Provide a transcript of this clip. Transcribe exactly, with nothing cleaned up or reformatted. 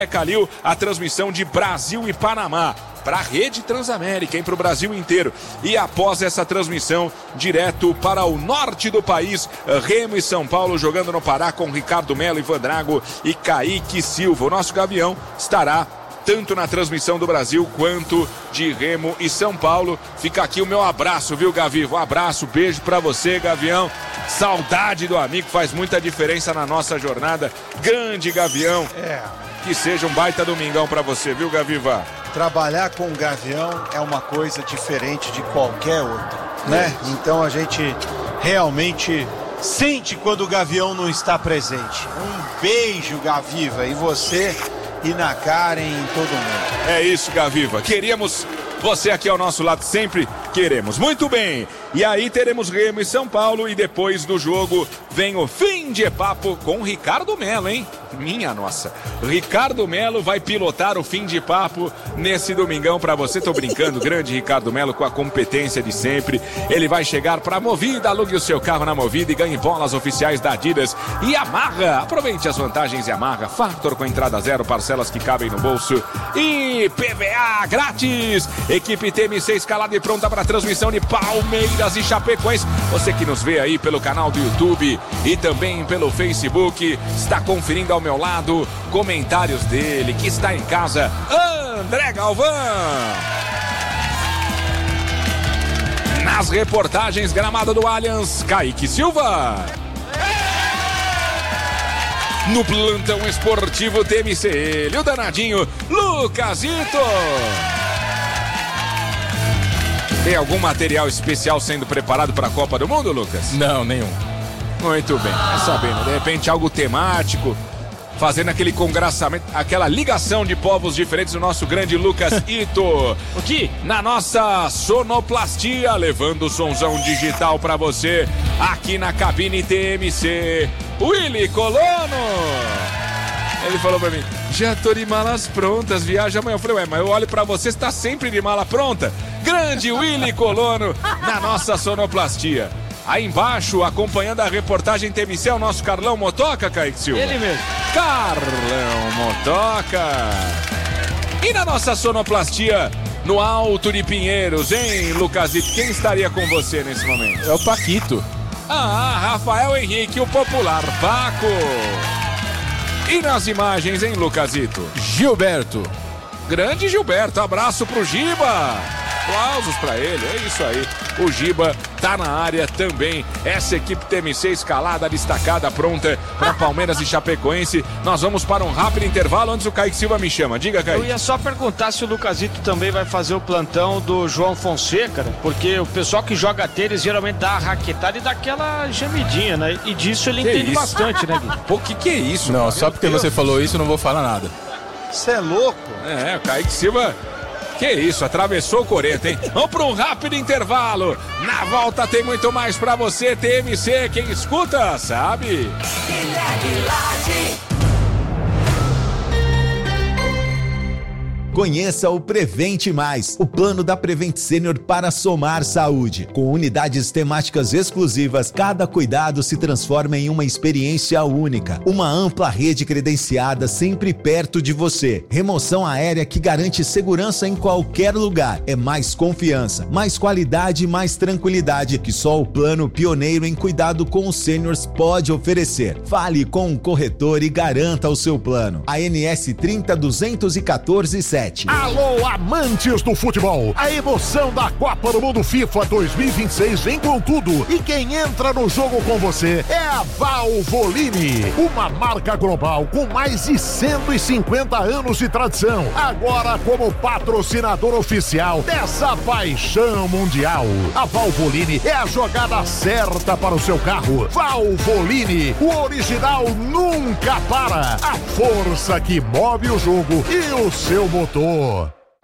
Calil, a transmissão de Brasil e Panamá para a Rede Transamérica, hein, para o Brasil inteiro. E após essa transmissão, direto para o norte do país, Remo e São Paulo jogando no Pará com Ricardo Melo, Ivan Drago e Kaique Silva. O nosso Gavião estará tanto na transmissão do Brasil quanto de Remo e São Paulo. Fica aqui o meu abraço, viu, Gavivo? Um abraço, beijo pra você, Gavião. Saudade do amigo, faz muita diferença na nossa jornada. Grande Gavião. É. Que seja um baita domingão pra você, viu, Gaviva? Trabalhar com o Gavião é uma coisa diferente de qualquer outra, né? É. Então a gente realmente sente quando o Gavião não está presente. Um beijo, Gaviva, e você e na Karen e em todo mundo. É isso, Gaviva. Queríamos você aqui ao nosso lado, sempre queremos. Muito bem. E aí teremos Remo e São Paulo e depois do jogo vem o fim de papo com Ricardo Melo, hein? Minha nossa. Ricardo Melo vai pilotar o fim de papo nesse domingão pra você. Tô brincando, grande Ricardo Melo com a competência de sempre. Ele vai chegar pra Movida, alugue o seu carro na Movida e ganhe bolas oficiais da Adidas e Yamaha. Aproveite as vantagens Yamaha, Factor com entrada zero, parcelas que cabem no bolso e P V A grátis. Equipe T M C escalada e pronta para transmissão de Palmeiras e Chapecoense. Você que nos vê aí pelo canal do YouTube e também pelo Facebook, está conferindo ao meu lado comentários dele, que está em casa, André Galvão. Nas reportagens, gramado do Allianz, Kaique Silva. No plantão esportivo T M C, ele, o danadinho Lucasito. Tem algum material especial sendo preparado para a Copa do Mundo, Lucas? Não, nenhum. Muito bem, é sabendo, de repente algo temático, fazendo aquele congraçamento, aquela ligação de povos diferentes do nosso grande Lucas Ito. O que? Na nossa sonoplastia, levando o sonzão digital para você, aqui na cabine T M C, Willy Colono. Ele falou pra mim, já tô de malas prontas, viaja amanhã. Eu falei, ué, mas eu olho pra você, você tá sempre de mala pronta. Grande Willy Colono na nossa sonoplastia. Aí embaixo, acompanhando a reportagem T M C, é o nosso Carlão Motoca, Kaique Silva. Ele mesmo. Carlão Motoca. E na nossa sonoplastia, no Alto de Pinheiros, hein, Lucasito? Quem estaria com você nesse momento? É o Paquito. Ah, Rafael Henrique, o popular Paco. E nas imagens, hein, Lucasito? Gilberto. Grande Gilberto, abraço pro Giba. Aplausos pra ele, é isso aí. O Giba tá na área também. Essa equipe T M C escalada, destacada, pronta para Palmeiras e Chapecoense. Nós vamos para um rápido intervalo antes o Kaique Silva me chama. Diga, Kaique. Eu ia só perguntar se o Lucasito também vai fazer o plantão do João Fonseca, né? Porque o pessoal que joga tênis geralmente dá a raquetada e dá aquela gemidinha, né? E disso ele que entende isso? bastante, né, Gui? Pô, que que é isso? Não, só porque Deus. Você falou isso, eu não vou falar nada. Você é louco? É, o Kaique Silva... Que isso, atravessou o coreto, hein? Vamos para um rápido intervalo. Na volta tem muito mais pra você, T M C. Quem escuta, sabe? Conheça o Prevente Mais, o plano da Prevent Senior para somar saúde. Com unidades temáticas exclusivas, cada cuidado se transforma em uma experiência única. Uma ampla rede credenciada sempre perto de você. Remoção aérea que garante segurança em qualquer lugar. É mais confiança, mais qualidade e mais tranquilidade que só o plano pioneiro em cuidado com os seniors pode oferecer. Fale com um corretor e garanta o seu plano. A N S trinta duzentos e quatorze sete. Alô, amantes do futebol! A emoção da Copa do Mundo FIFA dois mil e vinte e seis vem com tudo. E quem entra no jogo com você é a Valvoline, uma marca global com mais de cento e cinquenta anos de tradição. Agora como patrocinador oficial dessa paixão mundial. A Valvoline é a jogada certa para o seu carro. Valvoline, o original nunca para. A força que move o jogo e o seu motor.